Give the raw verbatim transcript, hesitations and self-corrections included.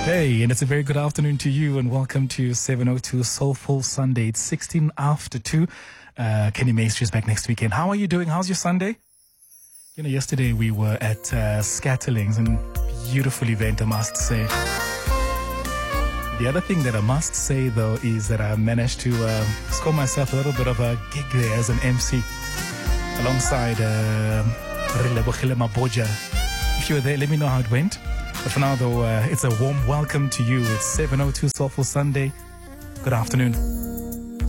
Hey, and it's a very good afternoon to you, and welcome to seven oh two Soulful Sunday. It's sixteen after two. Uh, Kenny Maestri is back next weekend. How are you doing? How's your Sunday? You know, yesterday we were at uh, Scatterlings, and beautiful event, I must say. The other thing that I must say, though, is that I managed to uh, score myself a little bit of a gig there as an M C alongside uh, Relebohile Maboja. If you were there, let me know how it went. But for now, though, uh, it's a warm welcome to you. It's seven oh two Soulful Sunday. Good afternoon.